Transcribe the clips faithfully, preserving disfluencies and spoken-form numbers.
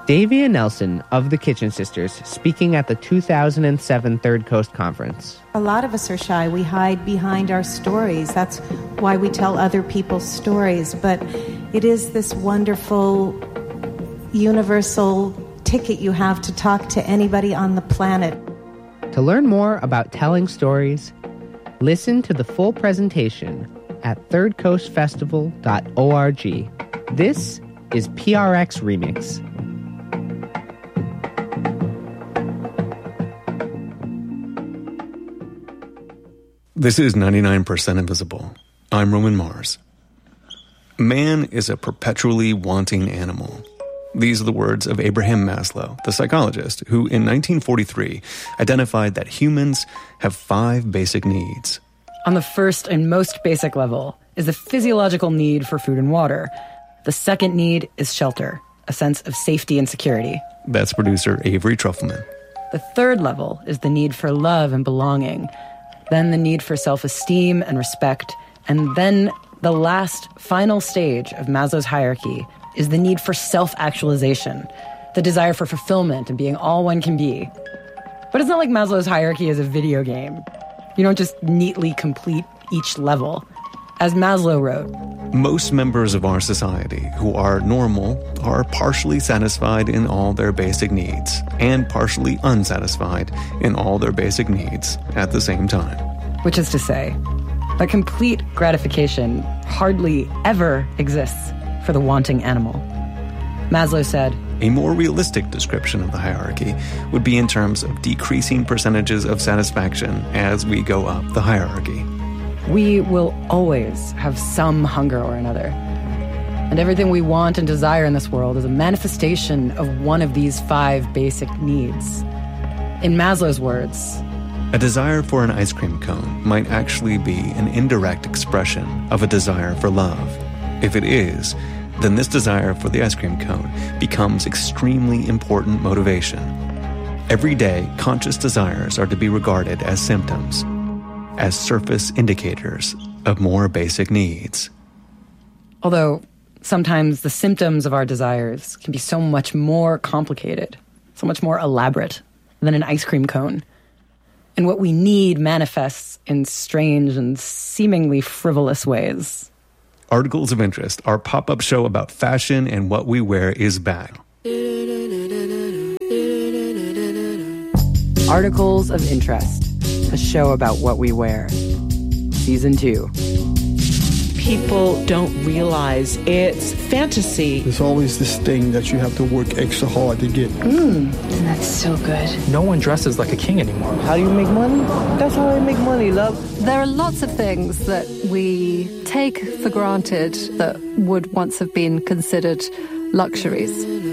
Davia Nelson of the Kitchen Sisters speaking at the two thousand seven Third Coast Conference. A lot of us are shy. We hide behind our stories. That's why we tell other people's stories. But it is this wonderful, universal ticket you have to talk to anybody on the planet. To learn more about telling stories, listen to the full presentation at third coast festival dot org. This is P R X Remix. This is ninety-nine percent Invisible. I'm Roman Mars. Man is a perpetually wanting animal. These are the words of Abraham Maslow, the psychologist, who in nineteen forty-three identified that humans have five basic needs. On the first and most basic level is the physiological need for food and water. The second need is shelter, a sense of safety and security. That's producer Avery Trufelman. The third level is the need for love and belonging. Then the need for self-esteem and respect. And then the last, final stage of Maslow's hierarchy is the need for self-actualization, the desire for fulfillment and being all one can be. But it's not like Maslow's hierarchy is a video game. You don't just neatly complete each level. As Maslow wrote, most members of our society who are normal are partially satisfied in all their basic needs and partially unsatisfied in all their basic needs at the same time. Which is to say, that complete gratification hardly ever exists for the wanting animal. Maslow said, a more realistic description of the hierarchy would be in terms of decreasing percentages of satisfaction as we go up the hierarchy. We will always have some hunger or another. And everything we want and desire in this world is a manifestation of one of these five basic needs. In Maslow's words, a desire for an ice cream cone might actually be an indirect expression of a desire for love. If it is, then this desire for the ice cream cone becomes extremely important motivation. Every day, conscious desires are to be regarded as symptoms, as surface indicators of more basic needs. Although sometimes the symptoms of our desires can be so much more complicated, so much more elaborate than an ice cream cone. And what we need manifests in strange and seemingly frivolous ways. Articles of Interest, our pop-up show about fashion and what we wear, is back. Articles of Interest, a show about what we wear. Season two. People don't realize it's fantasy. There's always this thing that you have to work extra hard to get. Mmm, that's so good. No one dresses like a king anymore. How do you make money? That's how I make money, love. There are lots of things that we take for granted that would once have been considered luxuries.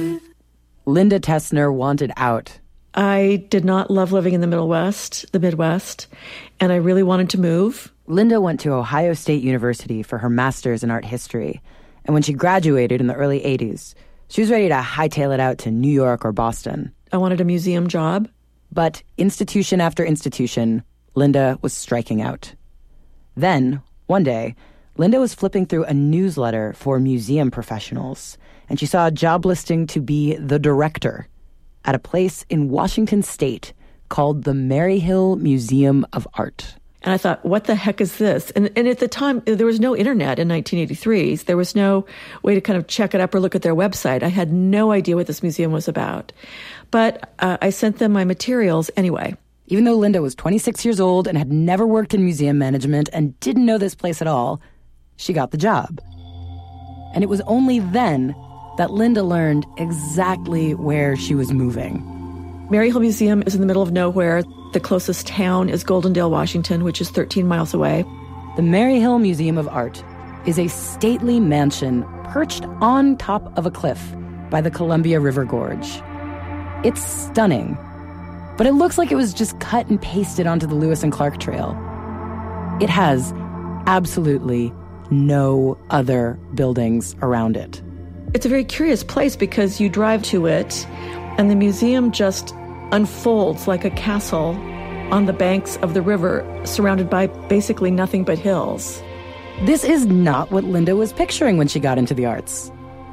Linda Tessner wanted out. I did not love living in the Middle West, the Midwest, and I really wanted to move. Linda went to Ohio State University for her master's in art history, and when she graduated in the early eighties, she was ready to hightail it out to New York or Boston. I wanted a museum job. But institution after institution, Linda was striking out. Then, one day, Linda was flipping through a newsletter for museum professionals, and she saw a job listing to be the director at a place in Washington State called the Maryhill Museum of Art. And I thought, what the heck is this? And, and at the time, there was no internet in nineteen eighty-three. There was no way to kind of check it up or look at their website. I had no idea what this museum was about. But uh, I sent them my materials anyway. Even though Linda was twenty-six years old and had never worked in museum management and didn't know this place at all, she got the job. And it was only then that Linda learned exactly where she was moving. Maryhill Museum is in the middle of nowhere. The closest town is Goldendale, Washington, which is thirteen miles away. The Maryhill Museum of Art is a stately mansion perched on top of a cliff by the Columbia River Gorge. It's stunning, but it looks like it was just cut and pasted onto the Lewis and Clark Trail. It has absolutely no other buildings around it. It's a very curious place because you drive to it and the museum just unfolds like a castle on the banks of the river, surrounded by basically nothing but hills. This is not what Linda was picturing when she got into the arts.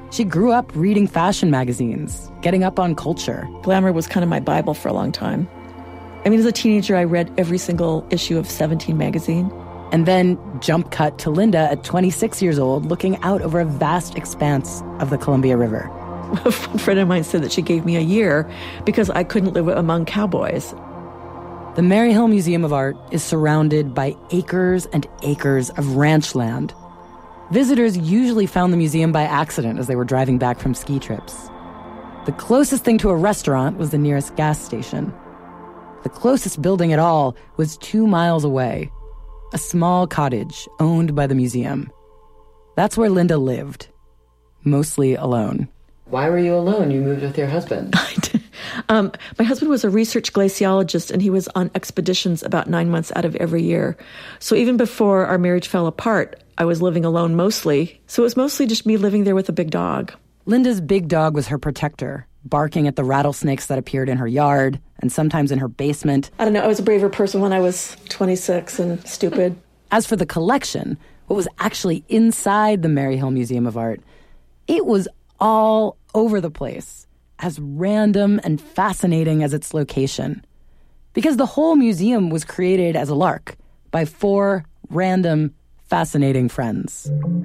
She grew up reading fashion magazines, getting up on culture. Glamour was kind of my Bible for a long time. I mean, as a teenager, I read every single issue of Seventeen magazine. And then jump cut to Linda at twenty-six years old, looking out over a vast expanse of the Columbia River. A friend of mine said that she gave me a year because I couldn't live among cowboys. The Maryhill Museum of Art is surrounded by acres and acres of ranch land. Visitors usually found the museum by accident as they were driving back from ski trips. The closest thing to a restaurant was the nearest gas station. The closest building at all was two miles away, a small cottage owned by the museum. That's where Linda lived, mostly alone. Why were you alone? You moved with your husband. um, my husband was a research glaciologist, and he was on expeditions about nine months out of every year. So even before our marriage fell apart, I was living alone mostly. So it was mostly just me living there with a big dog. Linda's big dog was her protector, barking at the rattlesnakes that appeared in her yard and sometimes in her basement. I don't know, I was a braver person when I was twenty-six and stupid. As for the collection, what was actually inside the Maryhill Museum of Art, it was all over the place, as random and fascinating as its location. Because the whole museum was created as a lark by four random, fascinating friends.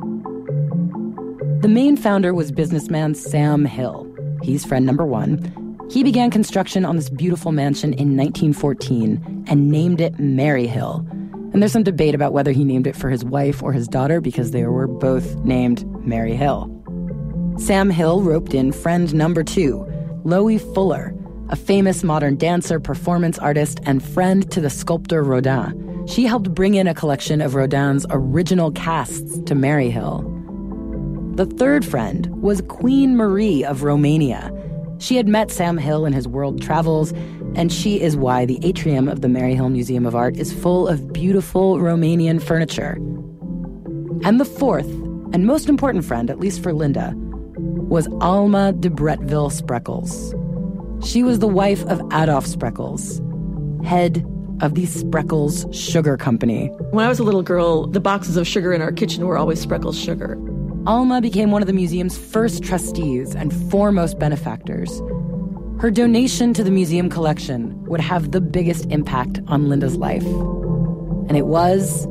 The main founder was businessman Sam Hill. He's friend number one. He began construction on this beautiful mansion in nineteen fourteen and named it Maryhill. And there's some debate about whether he named it for his wife or his daughter because they were both named Mary Hill. Sam Hill roped in friend number two, Loie Fuller, a famous modern dancer, performance artist, and friend to the sculptor Rodin. She helped bring in a collection of Rodin's original casts to Maryhill. The third friend was Queen Marie of Romania. She had met Sam Hill in his world travels, and she is why the atrium of the Maryhill Museum of Art is full of beautiful Romanian furniture. And the fourth, and most important friend, at least for Linda, was Alma de Bretteville Spreckels. She was the wife of Adolf Spreckels, head of the Spreckels Sugar Company. When I was a little girl, the boxes of sugar in our kitchen were always Spreckels sugar. Alma became one of the museum's first trustees and foremost benefactors. Her donation to the museum collection would have the biggest impact on Linda's life. And it was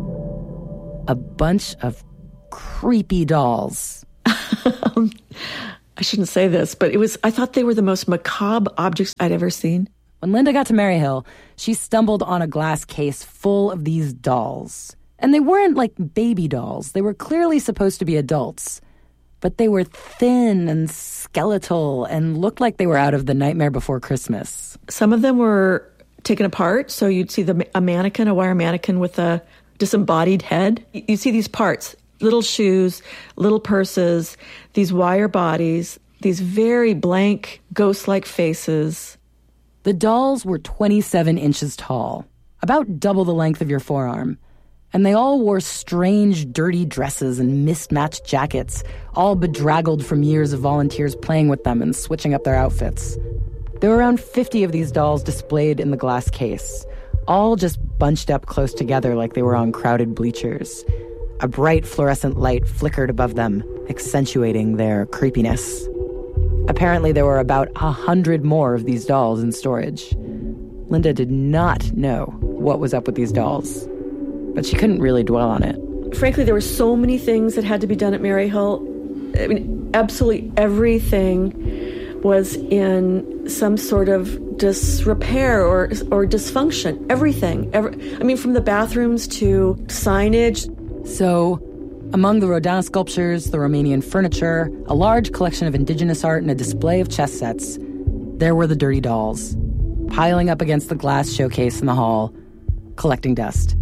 a bunch of creepy dolls. um, I shouldn't say this, but it was, I thought they were the most macabre objects I'd ever seen. When Linda got to Maryhill, she stumbled on a glass case full of these dolls. And they weren't like baby dolls. They were clearly supposed to be adults. But they were thin and skeletal and looked like they were out of The Nightmare Before Christmas. Some of them were taken apart, so you'd see the, a mannequin, a wire mannequin with a disembodied head. You'd see these parts, little shoes, little purses, these wire bodies, these very blank, ghost-like faces. The dolls were twenty-seven inches tall, about double the length of your forearm. And they all wore strange, dirty dresses and mismatched jackets, all bedraggled from years of volunteers playing with them and switching up their outfits. There were around fifty of these dolls displayed in the glass case, all just bunched up close together like they were on crowded bleachers. A bright fluorescent light flickered above them, accentuating their creepiness. Apparently there were about a hundred more of these dolls in storage. Linda did not know what was up with these dolls, but she couldn't really dwell on it. Frankly, there were so many things that had to be done at Maryhill. I mean, absolutely everything was in some sort of disrepair or or dysfunction. Everything. Every, I mean, from the bathrooms to signage. So, among the Rodin sculptures, the Romanian furniture, a large collection of indigenous art, and a display of chess sets, there were the dirty dolls, piling up against the glass showcase in the hall, collecting dust.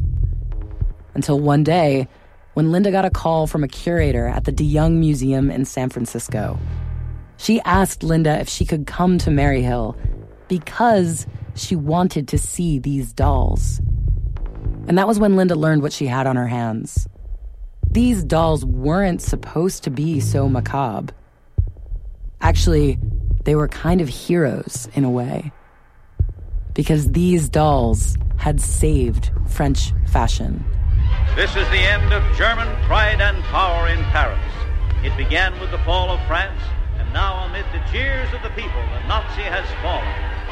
Until one day, when Linda got a call from a curator at the De Young Museum in San Francisco. She asked Linda if she could come to Maryhill because she wanted to see these dolls. And that was when Linda learned what she had on her hands. These dolls weren't supposed to be so macabre. Actually, they were kind of heroes in a way. Because these dolls had saved French fashion. This is the end of German pride and power in Paris. It began with the fall of France, and now amid the jeers of the people, the Nazi has fallen.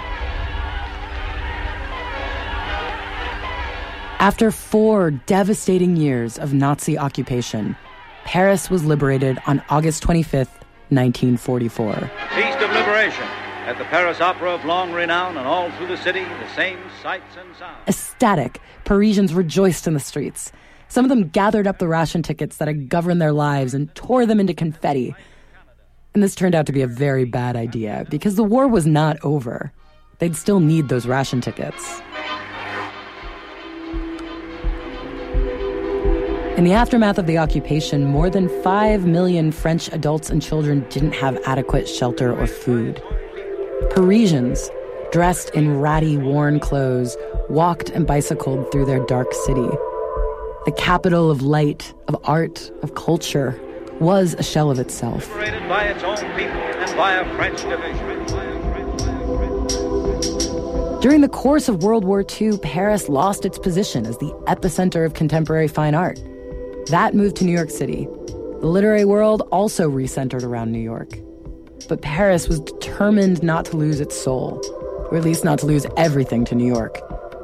After four devastating years of Nazi occupation, Paris was liberated on August twenty-fifth, nineteen forty-four. Feast of Liberation at the Paris Opera of long renown, and all through the city, the same sights and sounds. Ecstatic, Parisians rejoiced in the streets. Some of them gathered up the ration tickets that had governed their lives and tore them into confetti. And this turned out to be a very bad idea, because the war was not over. They'd still need those ration tickets. In the aftermath of the occupation, more than five million French adults and children didn't have adequate shelter or food. Parisians, dressed in ratty, worn clothes, walked and bicycled through their dark city. The capital of light, of art, of culture, was a shell of itself. Liberated by its own people and by a French division. During the course of World War Two, Paris lost its position as the epicenter of contemporary fine art. That moved to New York City. The literary world also recentered around New York. But Paris was determined not to lose its soul, or at least not to lose everything to New York.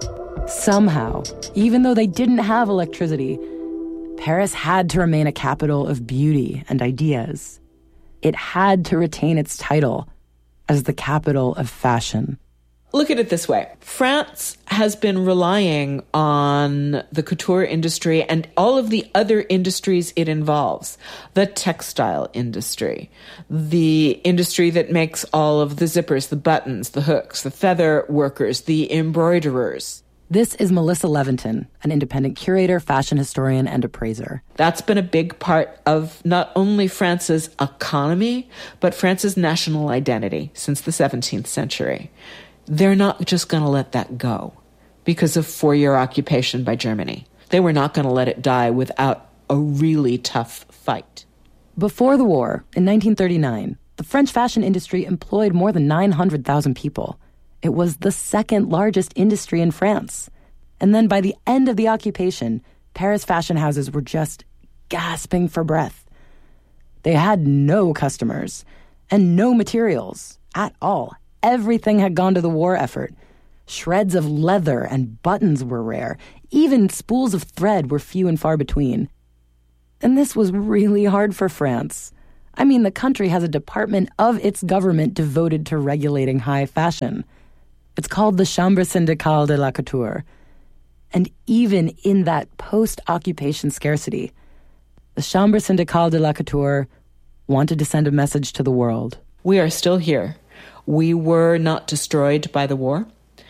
Somehow, even though they didn't have electricity, Paris had to remain a capital of beauty and ideas. It had to retain its title as the capital of fashion. Look at it this way. France has been relying on the couture industry and all of the other industries it involves. The textile industry, the industry that makes all of the zippers, the buttons, the hooks, the feather workers, the embroiderers. This is Melissa Leventon, an independent curator, fashion historian, and appraiser. That's been a big part of not only France's economy, but France's national identity since the seventeenth century. They're not just going to let that go because of four-year occupation by Germany. They were not going to let it die without a really tough fight. Before the war, in nineteen thirty-nine, the French fashion industry employed more than nine hundred thousand people. It was the second largest industry in France. And then by the end of the occupation, Paris fashion houses were just gasping for breath. They had no customers and no materials at all. Everything had gone to the war effort. Shreds of leather and buttons were rare. Even spools of thread were few and far between. And this was really hard for France. I mean, the country has a department of its government devoted to regulating high fashion. It's called the Chambre syndicale de la couture. And even in that post-occupation scarcity, the Chambre syndicale de la couture wanted to send a message to the world. We are still here. We were not destroyed by the war,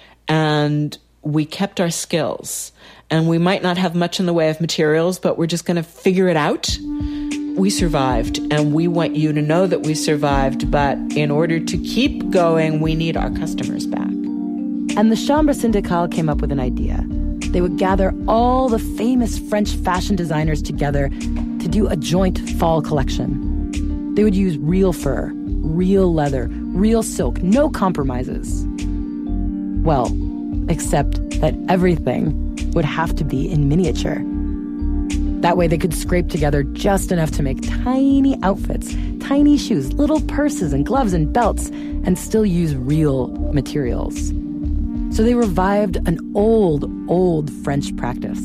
and we kept our skills. And we might not have much in the way of materials, but we're just going to figure it out. We survived, and we want you to know that we survived, but in order to keep going, we need our customers back. And the Chambre syndicale came up with an idea. They would gather all the famous French fashion designers together to do a joint fall collection. They would use real fur, real leather, real silk, no compromises. Well, except that everything would have to be in miniature. That way they could scrape together just enough to make tiny outfits, tiny shoes, little purses and gloves and belts, and still use real materials. So they revived an old, old French practice.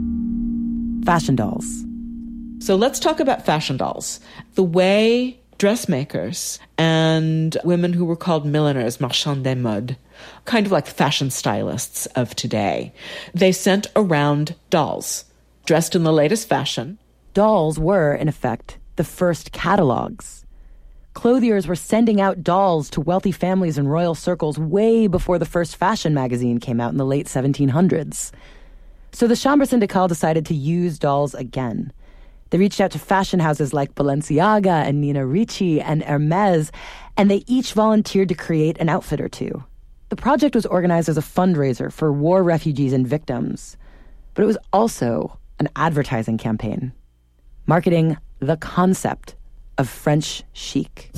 Fashion dolls. So let's talk about fashion dolls. The way dressmakers and women who were called milliners, marchands de mode, kind of like fashion stylists of today, they sent around dolls, dressed in the latest fashion. Dolls were, in effect, the first catalogs. Clothiers were sending out dolls to wealthy families and royal circles way before the first fashion magazine came out in the late seventeen hundreds. So the Chambre syndicale decided to use dolls again. They reached out to fashion houses like Balenciaga and Nina Ricci and Hermes, and they each volunteered to create an outfit or two. The project was organized as a fundraiser for war refugees and victims, but it was also an advertising campaign, marketing the concept of French chic.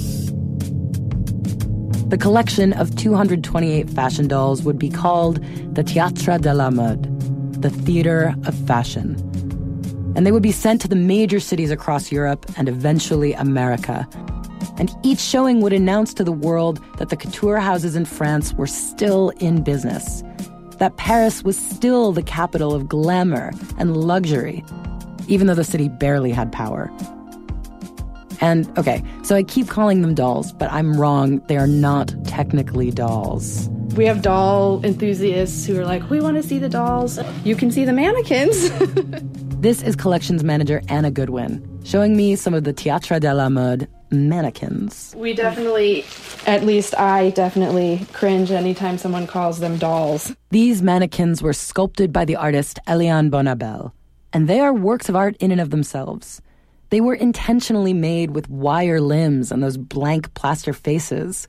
The collection of two hundred twenty-eight fashion dolls would be called the Théâtre de la Mode, the Theater of Fashion. And they would be sent to the major cities across Europe and eventually America. And each showing would announce to the world that the couture houses in France were still in business, that Paris was still the capital of glamour and luxury, even though the city barely had power. And, okay, so I keep calling them dolls, but I'm wrong. They are not technically dolls. We have doll enthusiasts who are like, we want to see the dolls. You can see the mannequins. This is collections manager Anna Goodwin, showing me some of the Théâtre de la Mode mannequins. We definitely, at least I definitely cringe anytime someone calls them dolls. These mannequins were sculpted by the artist Eliane Bonabel, and they are works of art in and of themselves. They were intentionally made with wire limbs and those blank plaster faces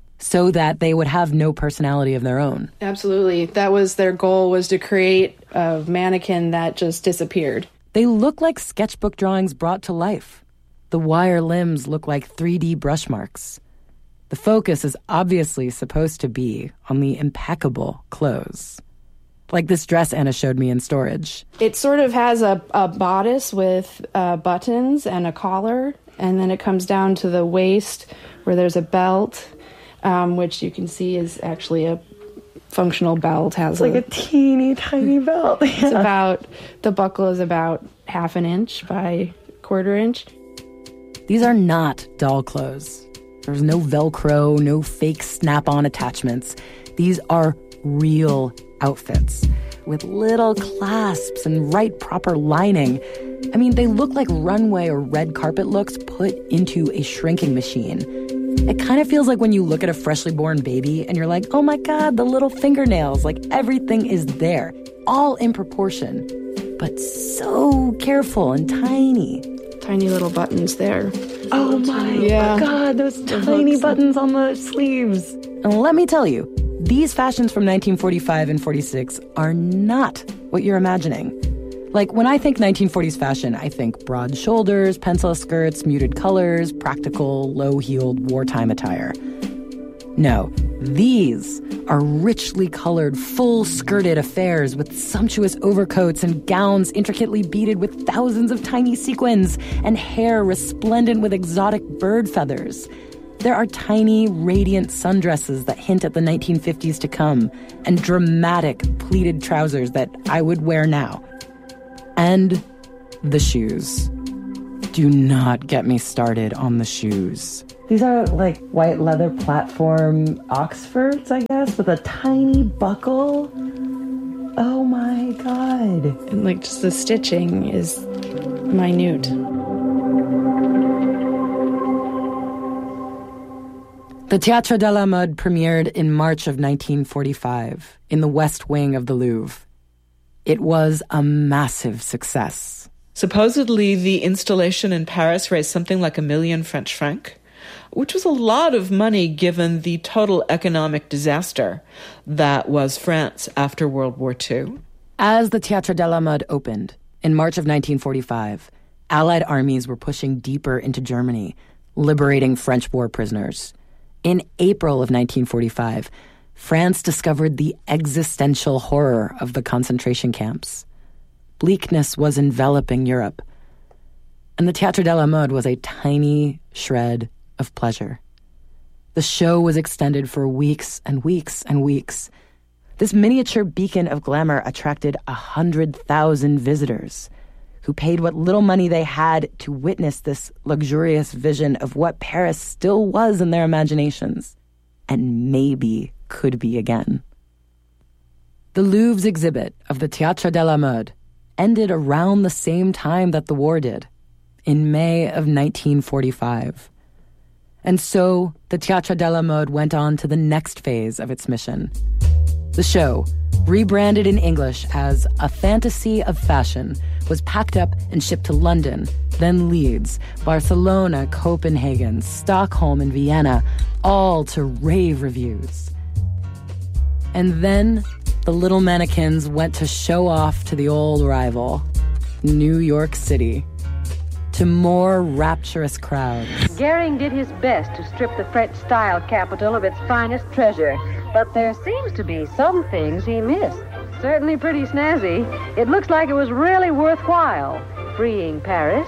so that they would have no personality of their own. Absolutely. That was their goal, was to create a mannequin that just disappeared. They look like sketchbook drawings brought to life. The wire limbs look like three D brush marks. The focus is obviously supposed to be on the impeccable clothes. Like this dress Anna showed me in storage. It sort of has a, a bodice with uh, buttons and a collar, and then it comes down to the waist where there's a belt, um, which you can see is actually a functional belt. Has it's like a, a teeny tiny belt. Yeah. It's about, the buckle is about half an inch by quarter inch. These are not doll clothes. There's no Velcro, no fake snap-on attachments. These are real outfits with little clasps and right proper lining. I mean, they look like runway or red carpet looks put into a shrinking machine. It kind of feels like when you look at a freshly born baby and you're like, oh my God, the little fingernails, like everything is there, all in proportion, but so careful and tiny. Tiny little buttons there. Oh my yeah. God, those tiny buttons on the sleeves. And let me tell you, these fashions from nineteen forty-five and forty-six are not what you're imagining. Like, when I think nineteen forties fashion, I think broad shoulders, pencil skirts, muted colors, practical, low-heeled wartime attire. No, these are richly colored, full-skirted affairs with sumptuous overcoats and gowns intricately beaded with thousands of tiny sequins and hair resplendent with exotic bird feathers. There are tiny, radiant sundresses that hint at the nineteen fifties to come, and dramatic pleated trousers that I would wear now. And the shoes. Do not get me started on the shoes. These are like white leather platform Oxfords, I guess, with a tiny buckle. Oh my God. And like just the stitching is minute. The Théâtre de la Mode premiered in March of nineteen forty-five in the West Wing of the Louvre. It was a massive success. Supposedly, the installation in Paris raised something like a million French francs, which was a lot of money given the total economic disaster that was France after World War Two. As the Théâtre de la Mode opened in March of nineteen forty-five, Allied armies were pushing deeper into Germany, liberating French war prisoners. In April of nineteen forty-five, France discovered the existential horror of the concentration camps. Bleakness was enveloping Europe, and the Théâtre de la Mode was a tiny shred of pleasure. The show was extended for weeks and weeks and weeks. This miniature beacon of glamour attracted one hundred thousand visitors who paid what little money they had to witness this luxurious vision of what Paris still was in their imaginations, and maybe could be again. The Louvre's exhibit of the Théâtre de la Mode ended around the same time that the war did, in May of nineteen forty-five. And so the Théâtre de la Mode went on to the next phase of its mission. The show, rebranded in English as A Fantasy of Fashion, was packed up and shipped to London, then Leeds, Barcelona, Copenhagen, Stockholm, and Vienna, all to rave reviews. And then the little mannequins went to show off to the old rival, New York City, to more rapturous crowds. Goering did his best to strip the French style capital of its finest treasure, but there seems to be some things he missed. Certainly pretty snazzy. It looks like it was really worthwhile. freeing Paris.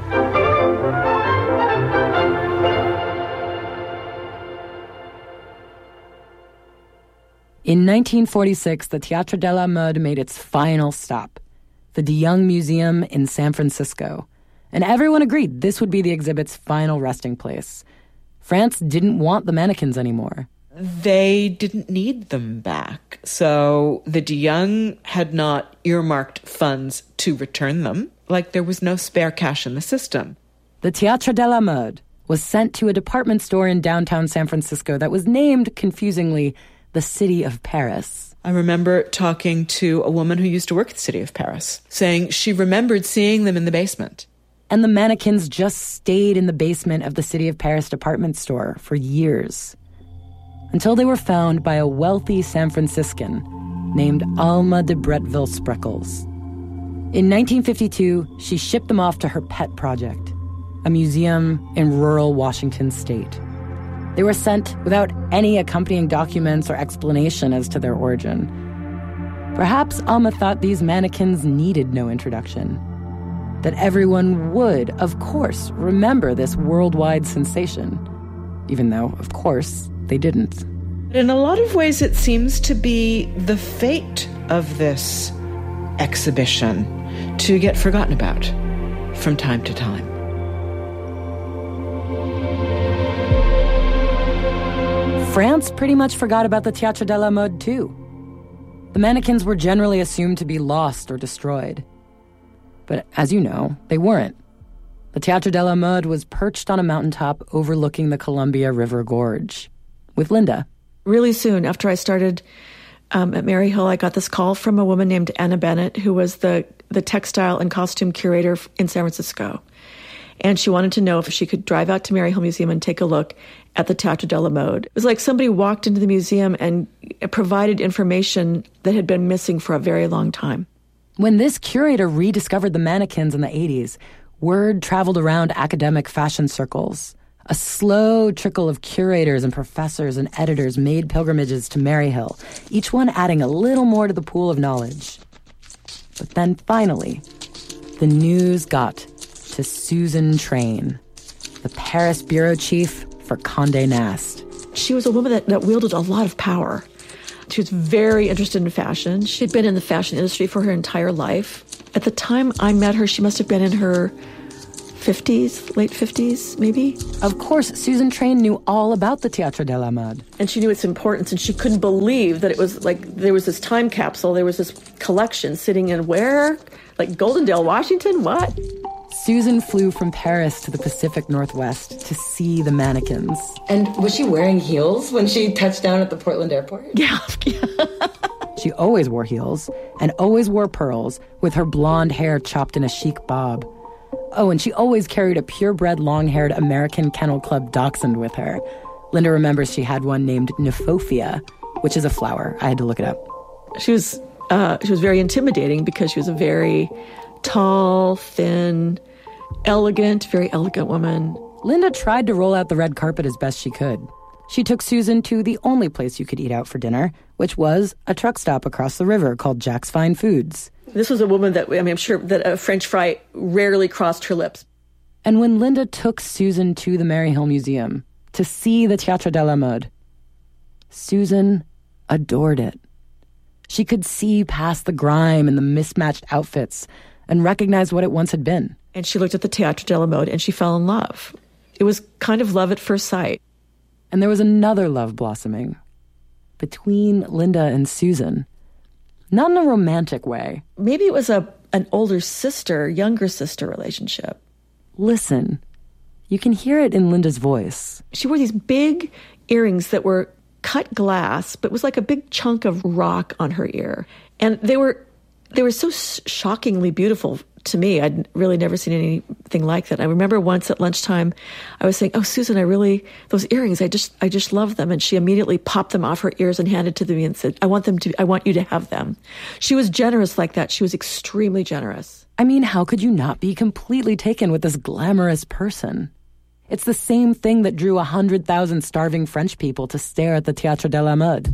In nineteen forty-six, the Théâtre de la Mode made its final stop, the De Young Museum in San Francisco. And everyone agreed this would be the exhibit's final resting place. France didn't want the mannequins anymore. They didn't need them back. So the De Young had not earmarked funds to return them, like there was no spare cash in the system. The Théâtre de la Mode was sent to a department store in downtown San Francisco that was named, confusingly, the City of Paris. I remember talking to a woman who used to work at the City of Paris, saying she remembered seeing them in the basement. And the mannequins just stayed in the basement of the City of Paris department store for years, until they were found by a wealthy San Franciscan named Alma de Bretteville-Spreckels. In nineteen fifty-two, she shipped them off to her pet project, a museum in rural Washington state. They were sent without any accompanying documents or explanation as to their origin. Perhaps Alma thought these mannequins needed no introduction, that everyone would, of course, remember this worldwide sensation, even though, of course, they didn't. In a lot of ways, it seems to be the fate of this exhibition to get forgotten about from time to time. France pretty much forgot about the Théâtre de la Mode, too. The mannequins were generally assumed to be lost or destroyed. But as you know, they weren't. The Théâtre de la Mode was perched on a mountaintop overlooking the Columbia River Gorge with Linda. Really soon after I started um, at Maryhill, I got this call from a woman named Anna Bennett, who was the, the textile and costume curator in San Francisco. And she wanted to know if she could drive out to Maryhill Museum and take a look at the Théâtre de la Mode. It was like somebody walked into the museum and provided information that had been missing for a very long time. When this curator rediscovered the mannequins in the eighties, word traveled around academic fashion circles. A slow trickle of curators and professors and editors made pilgrimages to Maryhill, each one adding a little more to the pool of knowledge. But then finally, the news got to Susan Train, the Paris bureau chief for Condé Nast. She was a woman that, that wielded a lot of power. She was very interested in fashion. She'd been in the fashion industry for her entire life. At the time I met her, she must have been in her fifties, late fifties, maybe. Of course, Susan Train knew all about the Théâtre de la Mode. And she knew its importance, and she couldn't believe that it was like there was this time capsule, there was this collection sitting in where? Like Goldendale, Washington? What? Susan flew from Paris to the Pacific Northwest to see the mannequins. And was she wearing heels when she touched down at the Portland airport? Yeah. She always wore heels and always wore pearls with her blonde hair chopped in a chic bob. Oh, and she always carried a purebred long-haired American Kennel Club dachshund with her. Linda remembers she had one named Nephofia, which is a flower. I had to look it up. She was, uh, she was very intimidating because she was a very tall, thin, elegant, very elegant woman. Linda tried to roll out the red carpet as best she could. She took Susan to the only place you could eat out for dinner, which was a truck stop across the river called Jack's Fine Foods. This was a woman that, I mean, I'm sure that a French fry rarely crossed her lips. And when Linda took Susan to the Maryhill Museum to see the Théâtre de la Mode, Susan adored it. She could see past the grime and the mismatched outfits and recognize what it once had been. And she looked at the Théâtre de la Mode and she fell in love. It was kind of love at first sight. And there was another love blossoming between Linda and Susan. Not in a romantic way. Maybe it was a an older sister, younger sister relationship. Listen, you can hear it in Linda's voice. She wore these big earrings that were cut glass, but it was like a big chunk of rock on her ear. And they were they were so shockingly beautiful to me. I'd really never seen anything like that. I remember once at lunchtime, I was saying, "Oh, Susan, I really, those earrings, I just, I just love them." And she immediately popped them off her ears and handed to me and said, "I want them to, I want you to have them." She was generous like that. She was extremely generous. I mean, how could you not be completely taken with this glamorous person? It's the same thing that drew a hundred thousand starving French people to stare at the Théâtre de la Mode.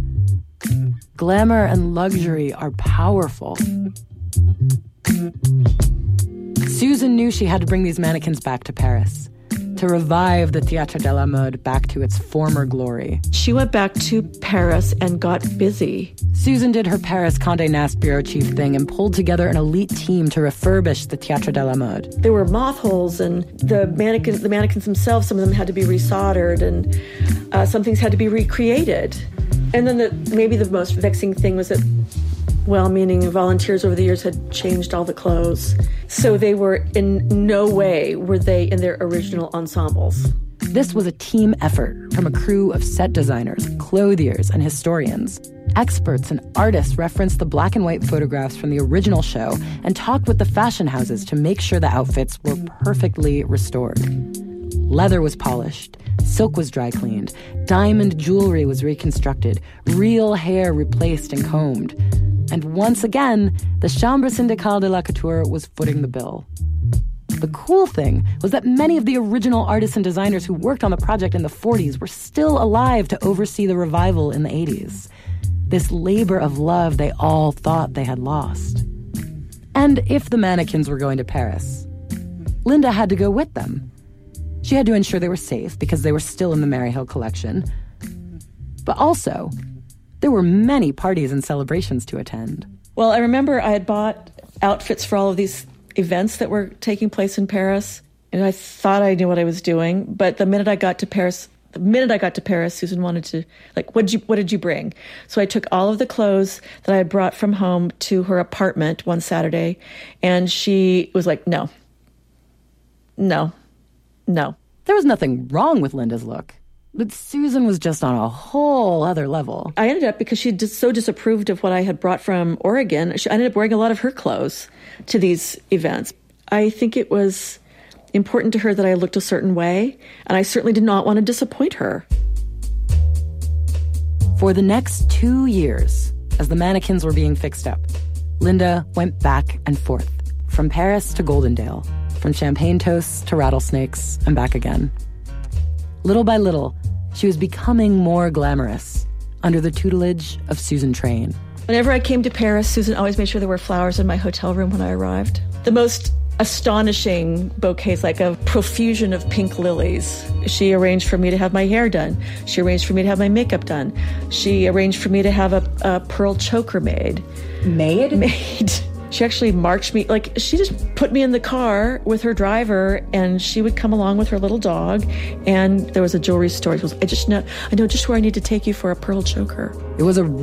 Glamour and luxury are powerful. Susan knew she had to bring these mannequins back to Paris to revive the Théâtre de la Mode back to its former glory. She went back to Paris and got busy. Susan did her Paris Condé Nast bureau chief thing and pulled together an elite team to refurbish the Théâtre de la Mode. There were moth holes, and the mannequins, the mannequins themselves, some of them had to be resoldered, and uh, some things had to be recreated. And then the, maybe the most vexing thing was that well-meaning volunteers over the years had changed all the clothes. So they were in no way were they in their original ensembles. This was a team effort from a crew of set designers, clothiers, and historians. Experts and artists referenced the black and white photographs from the original show and talked with the fashion houses to make sure the outfits were perfectly restored. Leather was polished, silk was dry cleaned, diamond jewelry was reconstructed, real hair replaced and combed. And once again, the Chambre Syndicale de la Couture was footing the bill. The cool thing was that many of the original artists and designers who worked on the project in the forties were still alive to oversee the revival in the eighties. This labor of love they all thought they had lost. And if the mannequins were going to Paris, Linda had to go with them. She had to ensure they were safe because they were still in the Maryhill collection. But also, there were many parties and celebrations to attend. Well, I remember I had bought outfits for all of these events that were taking place in Paris, and I thought I knew what I was doing. But the minute I got to Paris, the minute I got to Paris, Susan wanted to, like, what did you, what did you bring? So I took all of the clothes that I had brought from home to her apartment one Saturday, and she was like, no, no, no. There was nothing wrong with Linda's look. But Susan was just on a whole other level. I ended up, because she just so disapproved of what I had brought from Oregon, she, I ended up wearing a lot of her clothes to these events. I think it was important to her that I looked a certain way, and I certainly did not want to disappoint her. For the next two years, as the mannequins were being fixed up, Linda went back and forth, from Paris to Goldendale, from champagne toasts to rattlesnakes, and back again. Little by little, she was becoming more glamorous under the tutelage of Susan Train. Whenever I came to Paris, Susan always made sure there were flowers in my hotel room when I arrived. The most astonishing bouquets, like a profusion of pink lilies. She arranged for me to have my hair done. She arranged for me to have my makeup done. She arranged for me to have a, a pearl choker made. Made? Made. She actually marched me, like, she just put me in the car with her driver, and she would come along with her little dog, and there was a jewelry store. She was, I just know, I know just where I need to take you for a pearl choker. It was a